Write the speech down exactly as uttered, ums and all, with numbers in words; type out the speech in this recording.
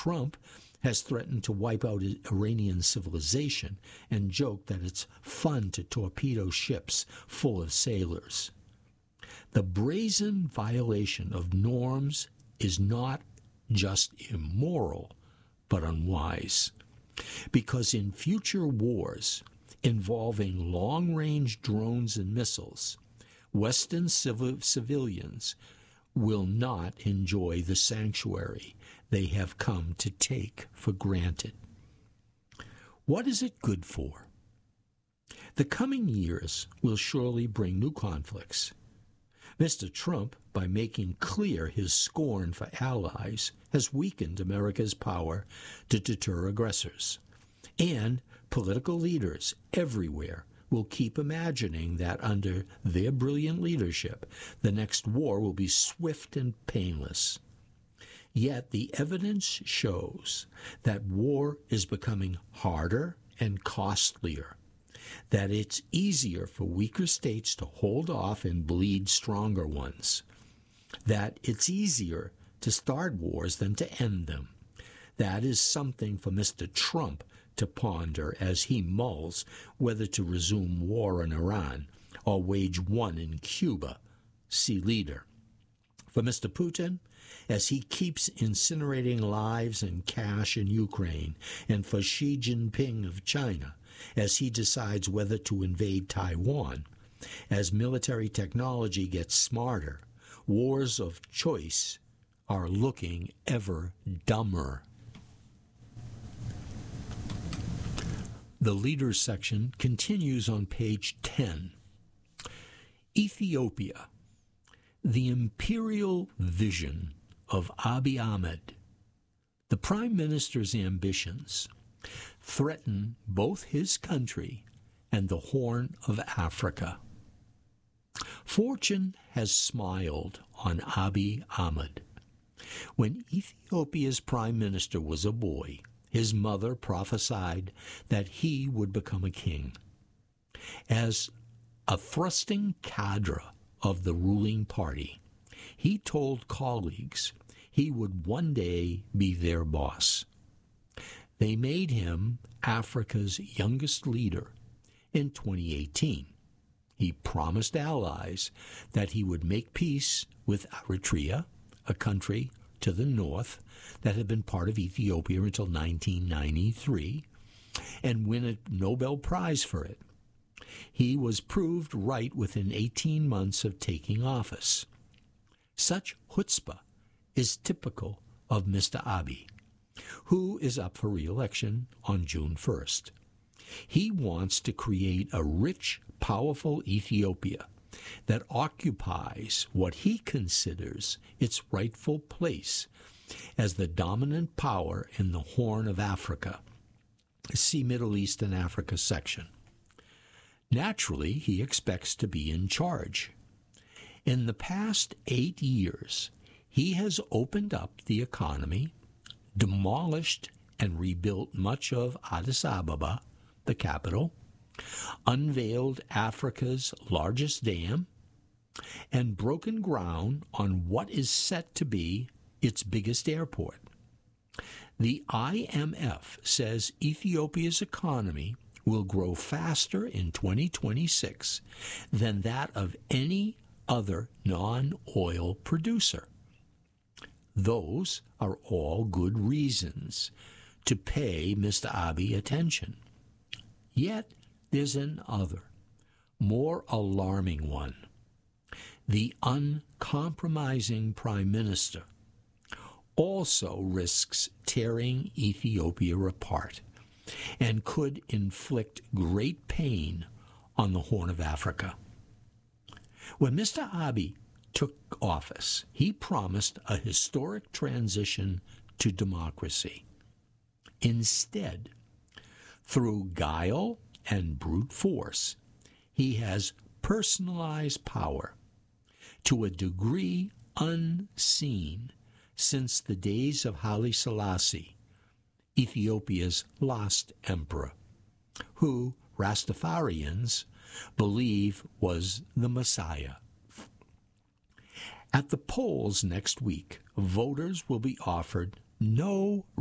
Trump has threatened to wipe out Iranian civilization and joked that it's fun to torpedo ships full of sailors. The brazen violation of norms is not just immoral, but unwise, because in future wars involving long-range drones and missiles, Western civil civilians will not enjoy the sanctuary they have come to take for granted. What is it good for? The coming years will surely bring new conflicts. Mister Trump, by making clear his scorn for allies, has weakened America's power to deter aggressors. And political leaders everywhere will keep imagining that under their brilliant leadership, the next war will be swift and painless. Yet the evidence shows that war is becoming harder and costlier, that it's easier for weaker states to hold off and bleed stronger ones, that it's easier to start wars than to end them. That is something for Mister Trump to ponder as he mulls whether to resume war in Iran or wage one in Cuba. See leader. For Mister Putin, as he keeps incinerating lives and cash in Ukraine, and for Xi Jinping of China, as he decides whether to invade Taiwan, as military technology gets smarter, wars of choice are looking ever dumber. The Leaders section continues on page ten. Ethiopia, the imperial vision of Abiy Ahmed. The Prime Minister's ambitions threaten both his country and the Horn of Africa. Fortune has smiled on Abiy Ahmed. When Ethiopia's Prime Minister was a boy, his mother prophesied that he would become a king. As a thrusting cadre of the ruling party, he told colleagues he would one day be their boss. They made him Africa's youngest leader in twenty eighteen. He promised allies that he would make peace with Eritrea, a country to the north that had been part of Ethiopia until nineteen ninety-three, and win a Nobel Prize for it. He was proved right within eighteen months of taking office. Such chutzpah is typical of Mister Abiy, who is up for re-election on June first. He wants to create a rich, powerful Ethiopia that occupies what he considers its rightful place as the dominant power in the Horn of Africa. See Middle East and Africa section. Naturally, he expects to be in charge. In the past eight years, he has opened up the economy, demolished and rebuilt much of Addis Ababa, the capital, unveiled Africa's largest dam, and broken ground on what is set to be its biggest airport. The I M F says Ethiopia's economy will grow faster in twenty twenty-six than that of any other non-oil producer. Those are all good reasons to pay Mister Abiy attention. Yet there's another, more alarming one. The uncompromising Prime Minister also risks tearing Ethiopia apart and could inflict great pain on the Horn of Africa. When Mister Abiy took office, he promised a historic transition to democracy. Instead, through guile and brute force, he has personalized power to a degree unseen since the days of Haile Selassie, Ethiopia's last emperor, who Rastafarians believe was the Messiah. At the polls next week, voters will be offered no